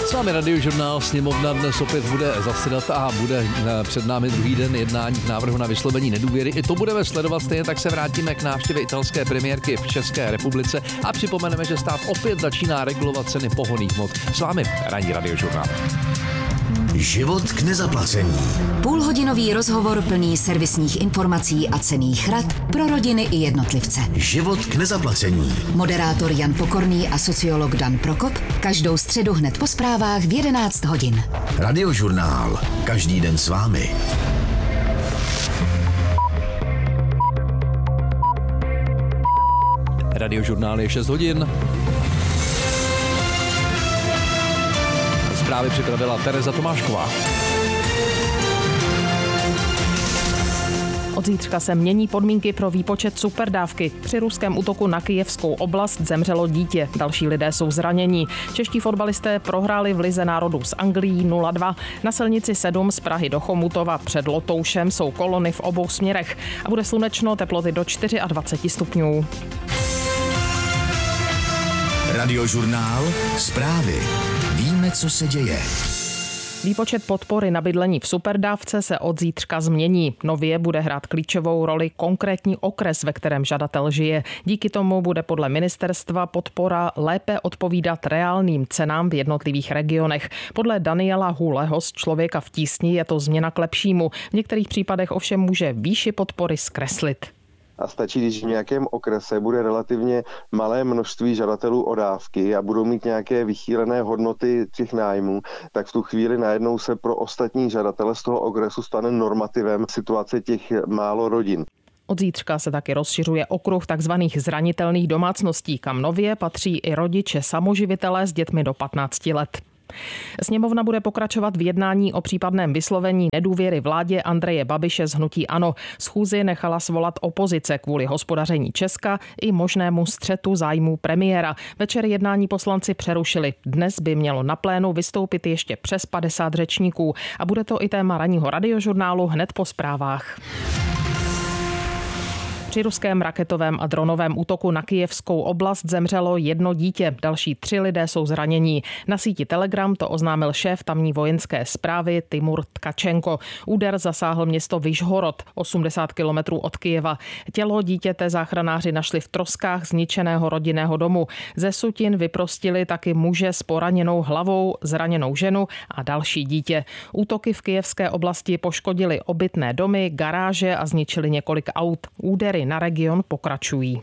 S vámi Radiožurnál, sněmovna dnes opět bude zasedat a bude před námi druhý den jednání k návrhu na vyslovení nedůvěry. I to budeme sledovat, stejně tak se vrátíme k návštěvě italské premiérky v České republice a připomeneme, že stát opět začíná regulovat ceny pohonných hmot. S vámi ranní Radiožurnál. Život k nezaplacení. Půlhodinový rozhovor plný servisních informací a cenných rad pro rodiny i jednotlivce. Život k nezaplacení. Moderátor Jan Pokorný a sociolog Dan Prokop každou středu hned po zprávách v 11 hodin. Radiožurnál. Každý den s vámi. Radiožurnál je 6 hodin. Zprávy připravila Tereza Tomášková. Od zítřka se mění podmínky pro výpočet superdávky. Při ruském útoku na Kyjevskou oblast zemřelo dítě. Další lidé jsou zranění. Čeští fotbalisté prohráli v Lize národů s Anglií 0-2. Na silnici 7 z Prahy do Chomutova před Lotoušem jsou kolony v obou směrech. A bude slunečno, teploty do 24 stupňů. Radiožurnál. Zprávy. Víme, co se děje. Výpočet podpory na bydlení v superdávce se od zítřka změní. Nově bude hrát klíčovou roli konkrétní okres, ve kterém žadatel žije. Díky tomu bude podle ministerstva podpora lépe odpovídat reálným cenám v jednotlivých regionech. Podle Daniela Hůleho z Člověka v tísni je to změna k lepšímu. V některých případech ovšem může výši podpory zkreslit. A stačí, když v nějakém okrese bude relativně malé množství žadatelů o dávky a budou mít nějaké vychýlené hodnoty těch nájmů, tak v tu chvíli najednou se pro ostatní žadatele z toho okresu stane normativem situace těch málo rodin. Od zítřka se taky rozšiřuje okruh takzvaných zranitelných domácností, kam nově patří i rodiče samoživitelé s dětmi do 15 let. Sněmovna bude pokračovat v jednání o případném vyslovení nedůvěry vládě Andreje Babiše z hnutí ANO. Schůzi nechala svolat opozice kvůli hospodaření Česka i možnému střetu zájmů premiéra. Večer jednání poslanci přerušili. Dnes by mělo na plénu vystoupit ještě přes 50 řečníků a bude to i téma ranního Radiožurnálu hned po zprávách. Při ruském raketovém a dronovém útoku na Kyjevskou oblast zemřelo 1 dítě, další 3 lidé jsou zranění. Na síti Telegram to oznámil šéf tamní vojenské správy Timur Tkačenko. Úder zasáhl město Vyžhorod, 80 kilometrů od Kyjeva. Tělo dítěte záchranáři našli v troskách zničeného rodinného domu. Ze sutin vyprostili taky muže s poraněnou hlavou, zraněnou ženu a další dítě. Útoky v Kyjevské oblasti poškodily obytné domy, garáže a zničili několik aut. Údery na region pokračují.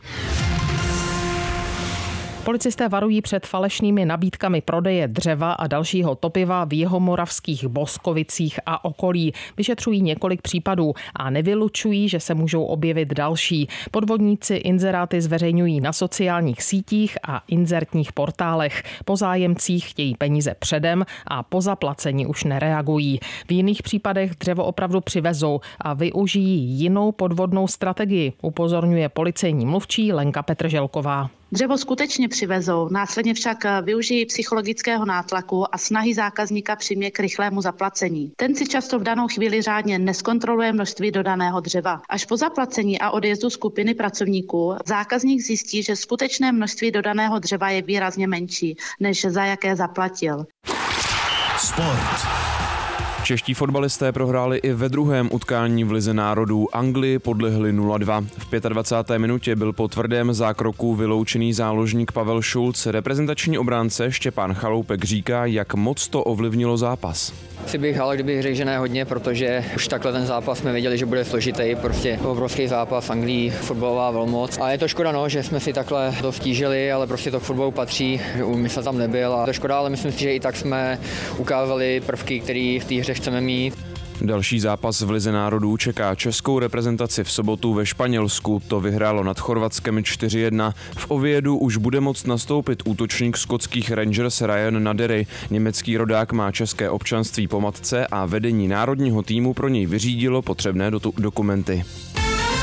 Policisté varují před falešnými nabídkami prodeje dřeva a dalšího topiva v jihomoravských Boskovicích a okolí. Vyšetřují několik případů a nevylučují, že se můžou objevit další. Podvodníci inzeráty zveřejňují na sociálních sítích a inzertních portálech. Po zájemcích chtějí peníze předem a po zaplacení už nereagují. V jiných případech dřevo opravdu přivezou a využijí jinou podvodnou strategii, upozorňuje policejní mluvčí Lenka Petrželková. Dřevo skutečně přivezou, následně však využijí psychologického nátlaku a snahy zákazníka přiměje k rychlému zaplacení. Ten si často v danou chvíli řádně neskontroluje množství dodaného dřeva. Až po zaplacení a odjezdu skupiny pracovníků zákazník zjistí, že skutečné množství dodaného dřeva je výrazně menší, než za jaké zaplatil. Sport. Čeští fotbalisté prohráli i ve druhém utkání v Lize národů. Anglii podlehli 0-2. V 25. minutě byl po tvrdém zákroku vyloučený záložník Pavel Šulc. Reprezentační obránce Štěpán Chaloupek říká, jak moc to ovlivnilo zápas. Si bych, ale kdybych řekl, že ne hodně, protože už takhle ten zápas jsme věděli, že bude složitý, prostě obrovský zápas, Anglii, fotbalová velmoc. A je to škoda, že jsme si takhle to stížili, ale prostě to k fotbalu patří, že úmysl tam nebyl a to škoda, ale myslím si, že i tak jsme ukázali prvky, které v té hře chceme mít. Další zápas v Lize národů čeká českou reprezentaci v sobotu ve Španělsku. To vyhrálo nad Chorvatskem 4-1. V Oviedu už bude moct nastoupit útočník skotských Rangers Ryan Nadery. Německý rodák má české občanství po matce a vedení národního týmu pro něj vyřídilo potřebné dokumenty.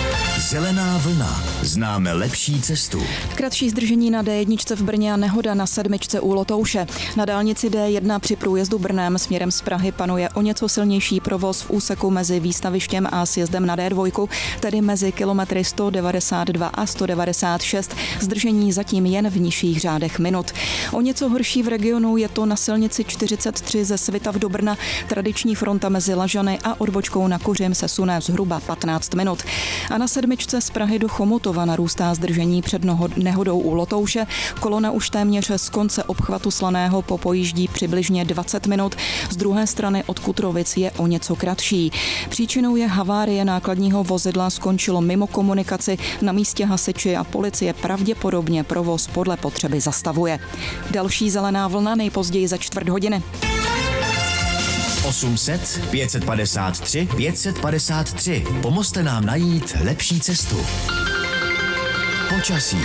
Zelená vlna. Známe lepší cestu. Kratší zdržení na D1 v Brně a nehoda na 7 u Lotouše. Na dálnici D1 při průjezdu Brnem směrem z Prahy panuje o něco silnější provoz v úseku mezi výstavištěm a sjezdem na D2, tedy mezi kilometry 192 a 196. Zdržení zatím jen v nižších řádech minut. O něco horší v regionu je to na silnici 43 ze Svitav do Brna. Tradiční fronta mezi Lažany a odbočkou na Kuřim se sune zhruba 15 minut. A na 7 z Prahy do Chomutova narůstá zdržení před nehodou u Lotouše. Kolona už téměř z konce obchvatu Slaného popojíždí přibližně 20 minut. Z druhé strany od Kutrovic je o něco kratší. Příčinou je havárie nákladního vozidla, skončilo mimo komunikaci. Na místě hasiči a policie pravděpodobně provoz podle potřeby zastavuje. Další zelená vlna nejpozději za čtvrt hodiny. 800 553 553. Pomozte nám najít lepší cestu. Počasí.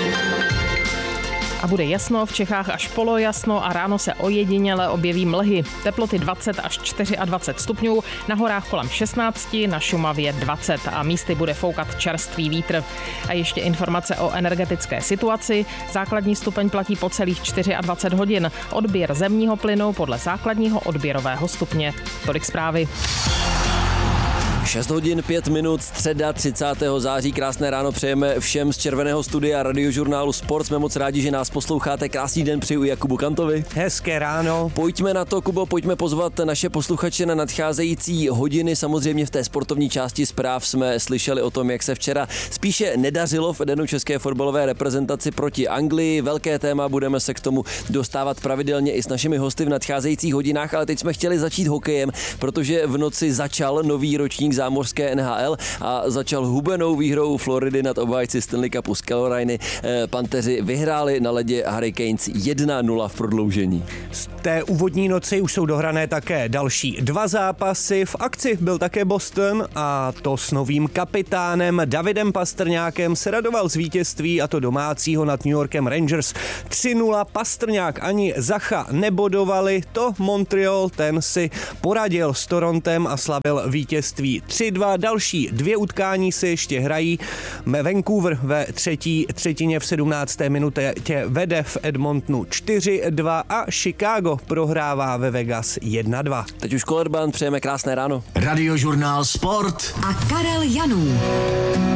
A bude jasno, v Čechách až polojasno a ráno se ojediněle objeví mlhy. Teploty 20 až 24 stupňů, na horách kolem 16, na Šumavě 20 a místy bude foukat čerstvý vítr. A ještě informace o energetické situaci. Základní stupeň platí po celých 24 hodin. Odběr zemního plynu podle základního odběrového stupně. Tolik zprávy. 6 hodin 5 minut, středa 30. září. Krásné ráno přejeme všem z červeného studia Radiožurnálu Sport. Jsme moc rádi, že nás posloucháte. Krásný den přeju Jakubu Kantovi. Hezké ráno. Pojďme na to, Kubo, pojďme pozvat naše posluchače na nadcházející hodiny. Samozřejmě v té sportovní části zpráv jsme slyšeli o tom, jak se včera spíše nedařilo v Edenu české fotbalové reprezentaci proti Anglii. Velké téma, budeme se k tomu dostávat pravidelně i s našimi hosty v nadcházejících hodinách, ale teď jsme chtěli začít hokejem, protože v noci začal nový ročník zámořské NHL a začal hubenou výhrou Floridy nad obhájci Stanley Cupu z Caroliny. Panteři vyhráli na ledě Hurricanes 1-0 v prodloužení. Z té úvodní noci už jsou dohrané také další 2 zápasy. V akci byl také Boston a to s novým kapitánem Davidem Pastrňákem se radoval z vítězství, a to domácího nad New Yorkem Rangers 3-0. Pastrňák ani Zacha nebodovali, to Montreal, ten si poradil s Torontem a slavil vítězství 3-2. Další 2 utkání se ještě hrají. Vancouver ve třetí třetině v 17. minutě vede v Edmontonu 4-2 a Chicago prohrává ve Vegas 1-2. Teď už Kolerbán, přejeme krásné ráno. Radiožurnál Sport a Karel Janů.